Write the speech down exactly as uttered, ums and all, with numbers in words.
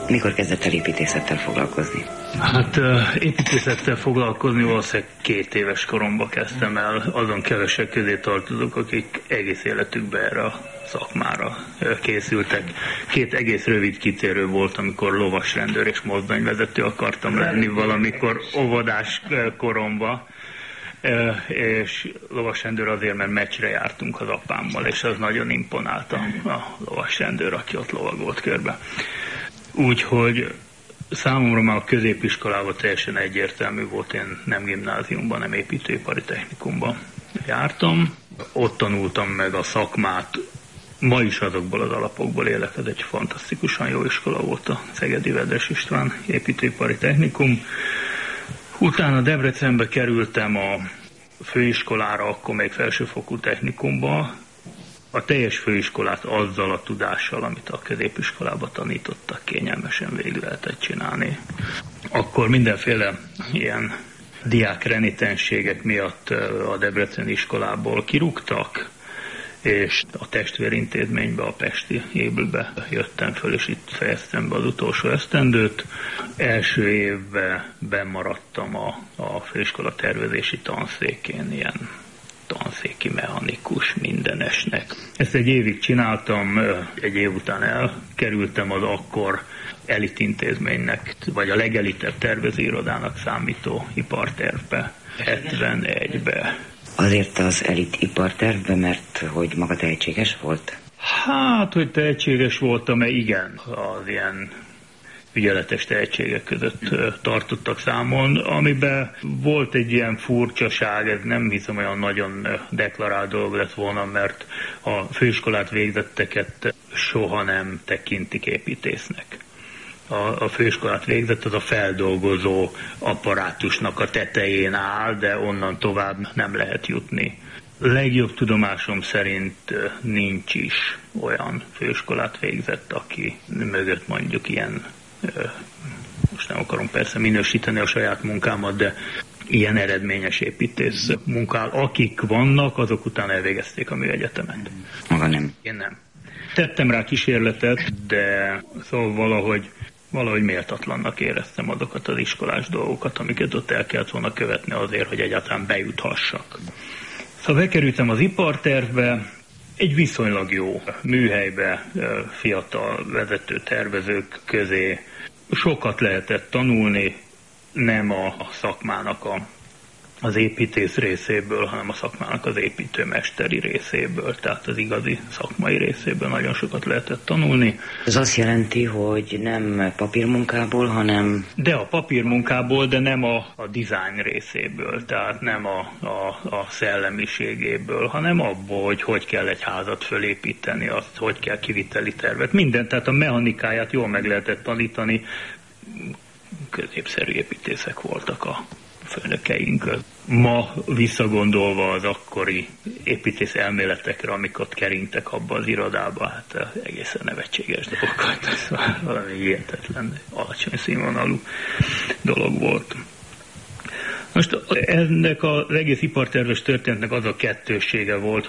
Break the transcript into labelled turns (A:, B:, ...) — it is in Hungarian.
A: Mikor kezdett el építészettel foglalkozni?
B: Hát építészettel foglalkozni valószínűleg két éves koromban kezdtem el. Azon kevesek közé tartozok, akik egész életükben erre a szakmára készültek. Két egész rövid kitérő volt, amikor lovasrendőr és mozdonyvezető akartam lenni valamikor óvodás koromban. És lovasrendőr azért, mert meccsre jártunk az apámmal, és az nagyon imponálta a lovasrendőr, aki ott lovagolt körbe. Úgyhogy számomra már a középiskolában teljesen egyértelmű volt, én nem gimnáziumban, nem építőipari technikumban jártam. Ott tanultam meg a szakmát, ma is azokból az alapokból élek, ez egy fantasztikusan jó iskola volt a Szegedi Vedres István építőipari technikum. Utána Debrecenbe kerültem a főiskolára, akkor még felsőfokú technikumba. A teljes főiskolát azzal a tudással, amit a középiskolában tanítottak, kényelmesen végig lehetett csinálni. Akkor mindenféle ilyen diák renitenségek miatt a debreceni iskolából kirúgtak, és a testvérintézménybe, a pesti ébülbe jöttem föl, és itt fejeztem be az utolsó esztendőt. Első évben bemaradtam a, a főiskola tervezési tanszékén, ilyen tanszéki mechanikus mindenesnek. Ezt egy évig csináltam, egy év után elkerültem az akkor elitintézménynek, vagy a legelitebb tervezőirodának számító ipartervbe, hetvenegybe.
A: Azért az elit ipartervbe, mert hogy maga tehetséges volt?
B: Hát, hogy tehetséges voltam, mert igen, az ilyen ügyeletes tehetségek között tartottak számon, amiben volt egy ilyen furcsaság, ez nem hiszem olyan nagyon deklarált dolog lett volna, mert a főiskolát végzetteket soha nem tekintik építésznek. A, a főiskolát végzett, az a feldolgozó apparátusnak a tetején áll, de onnan tovább nem lehet jutni. Legjobb tudomásom szerint nincs is olyan főiskolát végzett, aki mögött mondjuk ilyen, most nem akarom persze minősíteni a saját munkámat, de ilyen eredményes építész munkál. Akik vannak, azok után elvégezték a műegyetemet.
A: Maga nem?
B: Én nem. Tettem rá kísérletet, de szóval valahogy Valahogy méltatlannak éreztem azokat az iskolás dolgokat, amiket ott el kellett volna követni azért, hogy egyáltalán bejuthassak. Szóval bekerültem az ipartervbe, egy viszonylag jó műhelybe, fiatal vezető tervezők közé. Sokat lehetett tanulni, nem a szakmának a, az építész részéből, hanem a szakmának az építőmesteri részéből, tehát az igazi szakmai részéből nagyon sokat lehetett tanulni.
A: Ez azt jelenti, hogy nem papírmunkából, hanem...
B: De a papírmunkából, de nem a, a design részéből, tehát nem a, a, a szellemiségéből, hanem abból, hogy hogy kell egy házat fölépíteni, azt, hogy kell kiviteli tervet. Minden, tehát a mechanikáját jól meg lehetett tanítani, középszerű építészek voltak a főnökeink. Ma visszagondolva az akkori építész elméletekre, amik ott keringtek abba az irodába, hát egészen nevetséges dolgokat. Szóval valami hihetetlen, alacsony színvonalú dolog volt. Most ennek az egész iparterves történetnek az a kettőssége volt,